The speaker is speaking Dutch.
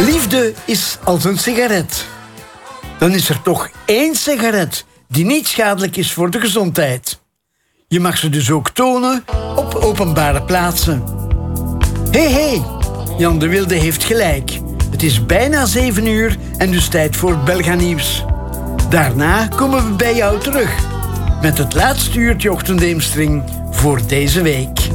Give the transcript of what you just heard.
Liefde is als een sigaret. Dan is er toch één sigaret die niet schadelijk is voor de gezondheid. Je mag ze dus ook tonen op openbare plaatsen. Hé, Jan de Wilde heeft gelijk. Het is bijna 7 uur en dus tijd voor Belga Nieuws. Daarna komen we bij jou terug met het laatste uurtje Ochtend Eemstring voor deze week.